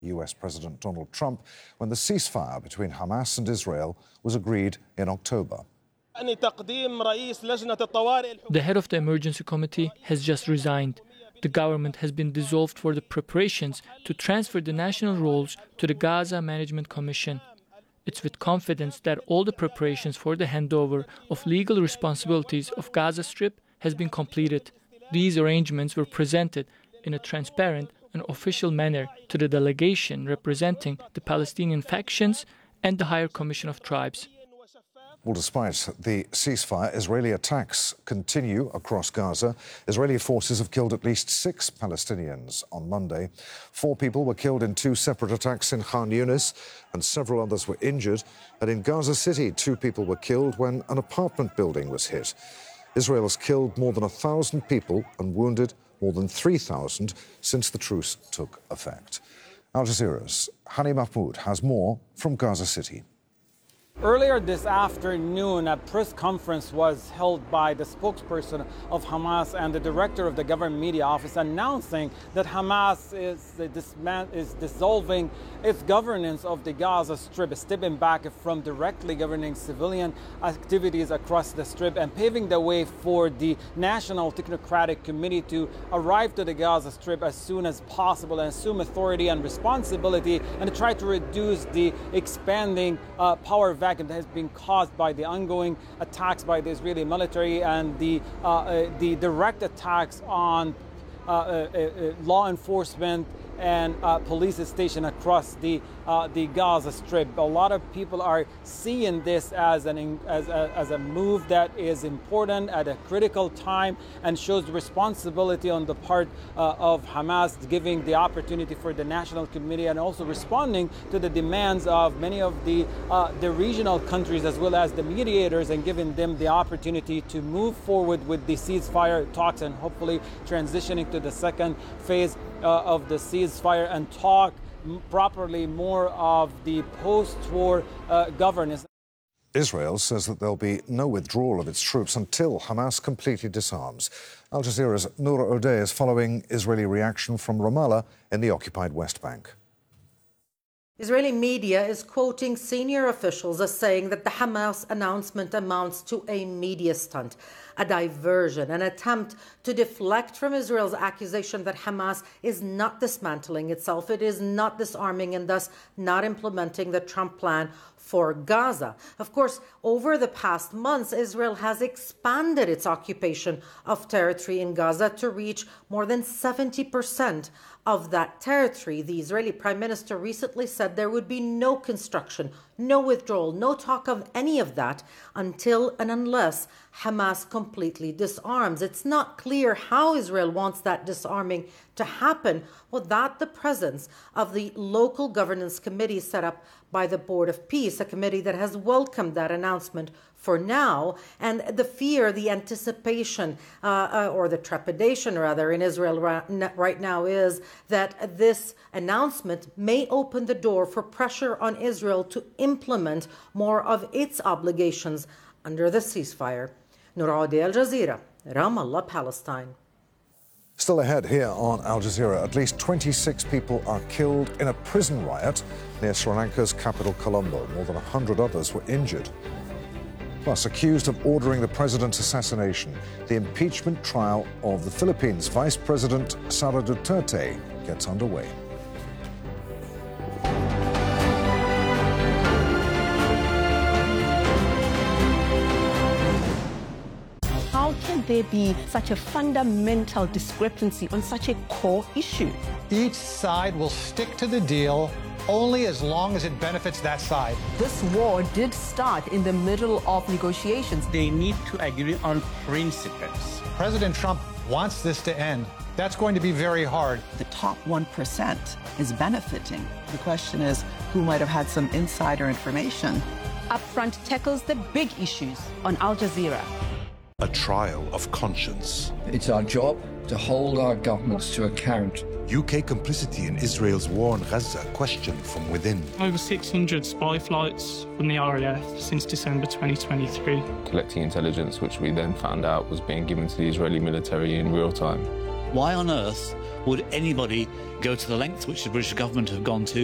US President Donald Trump when the ceasefire between Hamas and Israel was agreed in October. The head of the emergency committee has just resigned. The government has been dissolved for the preparations to transfer the national roles to the Gaza Management Commission. It's with confidence that all the preparations for the handover of legal responsibilities of Gaza Strip has been completed. These arrangements were presented in a transparent and official manner to the delegation representing the Palestinian factions and the Higher Commission of Tribes. Well, despite the ceasefire, Israeli attacks continue across Gaza. Israeli forces have killed at least 6 Palestinians on Monday. 4 people were killed in 2 separate attacks in Khan Yunis, and several others were injured. And in Gaza City, 2 people were killed when an apartment building was hit. Israel has killed more than 1,000 people and wounded more than 3,000 since the truce took effect. Al Jazeera's Hani Mahmoud has more from Gaza City. Earlier this afternoon, a press conference was held by the spokesperson of Hamas and the director of the government media office announcing that Hamas is dissolving its governance of the Gaza Strip, stepping back from directly governing civilian activities across the Strip and paving the way for the National Technocratic Committee to arrive to the Gaza Strip as soon as possible and assume authority and responsibility and try to reduce the expanding power vacuum that has been caused by the ongoing attacks by the Israeli military and the direct attacks on law enforcement and police station across the Gaza Strip. A lot of people are seeing this as a move that is important at a critical time and shows responsibility on the part of Hamas, giving the opportunity for the National Committee and also responding to the demands of many of the regional countries as well as the mediators and giving them the opportunity to move forward with the ceasefire talks and hopefully transitioning to the second phase of the ceasefire and talk properly more of the post-war governance. Israel says that there'll be no withdrawal of its troops until Hamas completely disarms. Al Jazeera's Noura O'Day is following Israeli reaction from Ramallah in the occupied West Bank. Israeli media is quoting senior officials as saying that the Hamas announcement amounts to a media stunt, a diversion, an attempt to deflect from Israel's accusation that Hamas is not dismantling itself, it is not disarming and thus not implementing the Trump plan for Gaza. Of course, over the past months, Israel has expanded its occupation of territory in Gaza to reach more than 70% of that territory. The Israeli Prime Minister recently said there would be no construction, no withdrawal, no talk of any of that until and unless Hamas completely disarms. It's not clear how Israel wants that disarming to happen without the presence of the local governance committee set up by the Board of Peace, a committee that has welcomed that announcement for now. And the fear, the anticipation, or the trepidation rather in Israel right now is that this announcement may open the door for pressure on Israel to implement more of its obligations under the ceasefire. Noura O'Day, Al Jazeera, Ramallah, Palestine. Still ahead here on Al Jazeera, at least 26 people are killed in a prison riot near Sri Lanka's capital, Colombo. More than 100 others were injured. Plus, accused of ordering the president's assassination, the impeachment trial of the Philippines' Vice President Sara Duterte gets underway. How can there be such a fundamental discrepancy on such a core issue? Each side will stick to the deal only as long as it benefits that side. This war did start in the middle of negotiations. They need to agree on principles. President Trump wants this to end. That's going to be very hard. The top 1% is benefiting. The question is, who might have had some insider information? Upfront tackles the big issues on Al Jazeera. A trial of conscience. It's our job to hold our governments to account. UK complicity in Israel's war on Gaza questioned from within. Over 600 spy flights from the RAF since December 2023. Collecting intelligence, which we then found out was being given to the Israeli military in real time. Why on earth would anybody go to the lengths which the British government have gone to